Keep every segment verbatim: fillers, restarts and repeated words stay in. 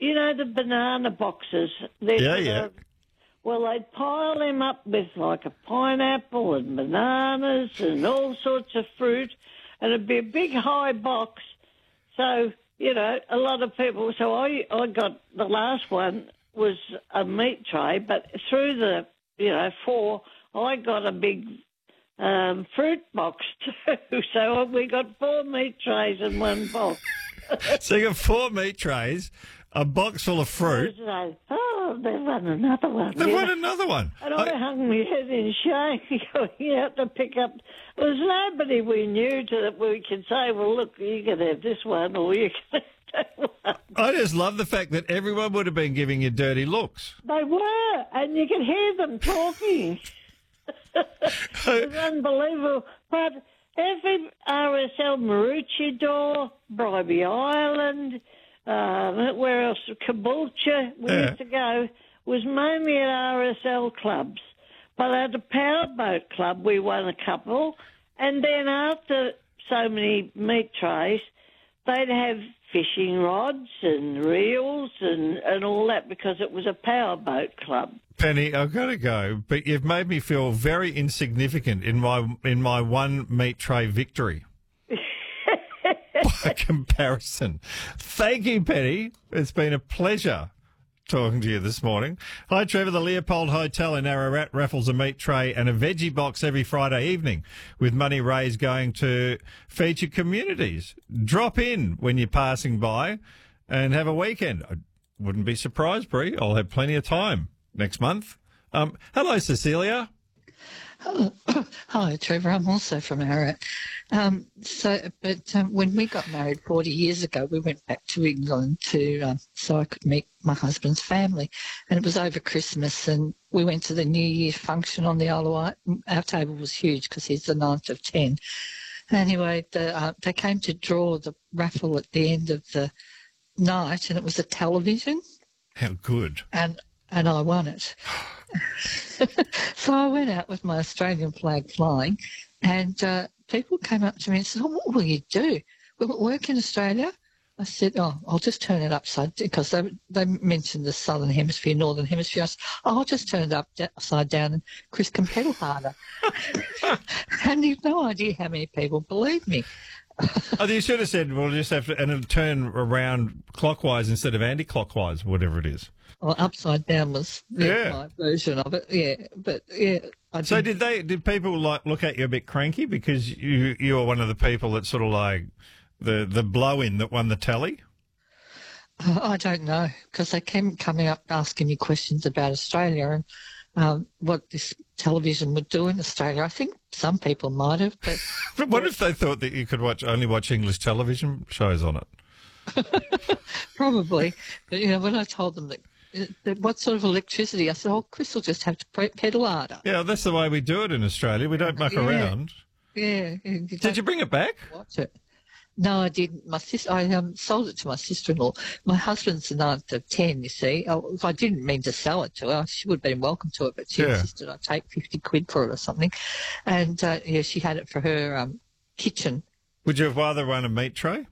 you know the banana boxes? They're Yeah, sort yeah. of- well, they'd pile them up with like a pineapple and bananas and all sorts of fruit, and it'd be a big high box. So, you know, a lot of people. So I, I got the last one was a meat tray, but through the, you know, four, I got a big um, fruit box too. So we got four meat trays in one box. So you got four meat trays, a box full of fruit. So, oh, they've won another one. They've you won know. another one. And I I- hung my head in shame going out to pick up. There was nobody we knew to that we could say, well, look, you can have this one or you can have that one. I just love the fact that everyone would have been giving you dirty looks. They were, and you could hear them talking. It was unbelievable. But every R S L, Maroochydore, Bribey Island, uh, where else? Caboolture, we Yeah. used to go, was mainly at R S L clubs. But at a powerboat club, we won a couple. And then after so many meat trays, they'd have fishing rods and reels and, and all that because it was a powerboat club. Penny, I've got to go, but you've made me feel very insignificant in my in my one meat tray victory. By comparison. Thank you, Penny. It's been a pleasure talking to you this morning. Hi, Trevor. The Leopold Hotel in Ararat raffles a meat tray and a veggie box every Friday evening with money raised going to feature communities. Drop in when you're passing by and have a weekend. I wouldn't be surprised, Brie. I'll have plenty of time next month. Um, hello, Cecilia. Hello. Hi, Trevor. I'm also from Ararat. Um, so, but um, when we got married forty years ago, we went back to England to um, so I could meet my husband's family, and it was over Christmas, and we went to the New Year function on the Isle of Wight. Our table was huge because he's the ninth of ten. Anyway, the, uh, they came to draw the raffle at the end of the night, and it was a television, How good. and and I won it. So I went out with my Australian flag flying, and uh, people came up to me and said, "Oh, what will you do? Will it work in Australia?" I said, "Oh, I'll just turn it upside down," because they, they mentioned the Southern Hemisphere, Northern Hemisphere. I said, "Oh, I'll just turn it up, upside down and Chris can pedal harder." And you've no idea how many people believe me. Oh, you should have said, we'll just have to, and it'll turn around clockwise instead of anti-clockwise, whatever it is. Well, upside down was yeah, Yeah. my version of it. Yeah, but yeah. I So didn't- did they? Did people like look at you a bit cranky because you you were one of the people that sort of like the the blow in that won the tally? Uh, I don't know, because they came coming up asking me questions about Australia and um, what this television would do in Australia. I think some people might have, but But what if they thought that you could watch only watch English television shows on it? probably. But, you know, when I told them that, that what sort of electricity, I said, "Oh, Chris will just have to pre- pedal harder." Yeah, that's the way we do it in Australia. We don't muck Yeah. around. Yeah. You Did you bring it back? watch it? No, I didn't. My sister, I um, sold it to my sister-in-law. My husband's the ninth of ten, you see. Oh, if I didn't mean to sell it to her, she would have been welcome to it, but she Yeah. insisted I take fifty quid for it or something. And, uh, yeah, she had it for her um, kitchen. Would you have rather run a meat tray?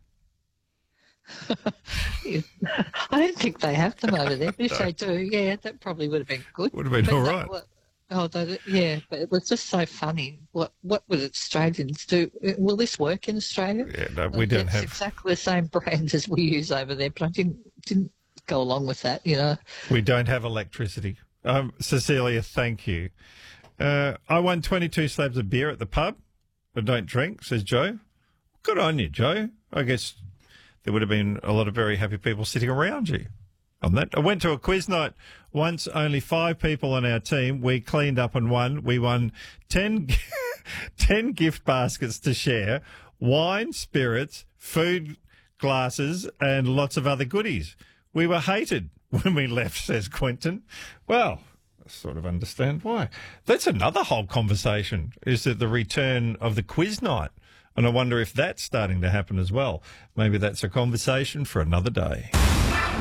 I don't think they have them over there, but if they do, yeah, that probably would have been good. Would have been But all no, right. well, Oh, they- yeah, but it was just so funny. What what would Australians do? Will this work in Australia? Yeah, no, we don't It's have. exactly the same brand as we use over there, but I didn't didn't go along with that, you know. We don't have electricity. Um, Cecilia, thank you. Uh, I won twenty-two slabs of beer at the pub. I don't drink, says Joe. Good on you, Joe. I guess there would have been a lot of very happy people sitting around you on that. I went to a quiz night once, only five people on our team. We cleaned up and won. We won ten, ten gift baskets to share, wine, spirits, food, glasses, and lots of other goodies. We were hated when we left, says Quentin. Well, I sort of understand why. That's another whole conversation, is that the return of the quiz night. And I wonder if that's starting to happen as well. Maybe that's a conversation for another day.